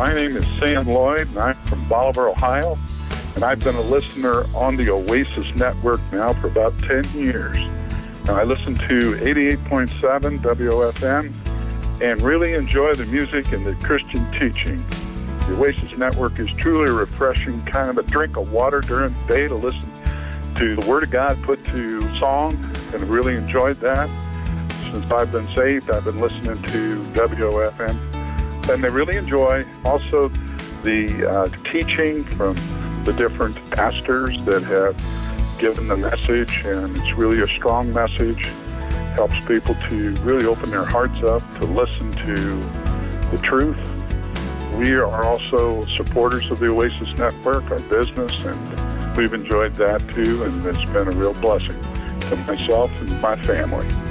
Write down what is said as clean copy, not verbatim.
My name is Sam Lloyd, and I'm from Bolivar, Ohio, and I've been a listener on the Oasis Network now for about 10 years. And I listen to 88.7 WOFM and really enjoy the music and the Christian teaching. The Oasis Network is truly a refreshing, kind of a drink of water during the day to listen to the Word of God put to song, and really enjoyed that. Since I've been saved, I've been listening to WOFM, and I really enjoy also the teaching from the different pastors that have given the message, and it's really a strong message. Helps people to really open their hearts up to listen to the truth. We are also supporters of the Oasis Network, our business, and we've enjoyed that too, and it's been a real blessing to myself and my family.